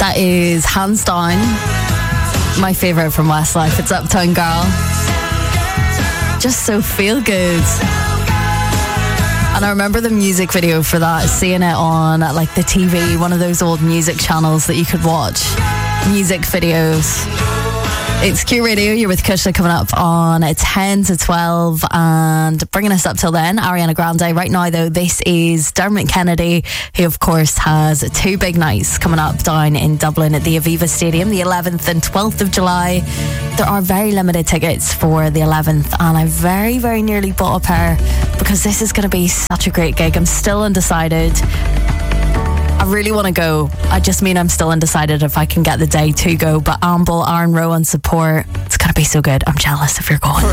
That is hands down my favourite from Westlife. It's Uptown Girl. Just so feel good. And I remember the music video for that, seeing it on like the TV, one of those old music channels that you could watch music videos. It's Q Radio, you're with Kushla, coming up on 10 to 12 and bringing us up till then, Ariana Grande. Right now though, this is Dermot Kennedy, who of course has two big nights coming up down in Dublin at the Aviva Stadium, the 11th and 12th of July. There are very limited tickets for the 11th and I very, very nearly bought a pair because this is going to be such a great gig. I'm still undecided. I really want to go. I just mean I'm still undecided if I can get the day to go. But Amble, Aaron Rowan support, it's going to be so good. I'm jealous if you're going.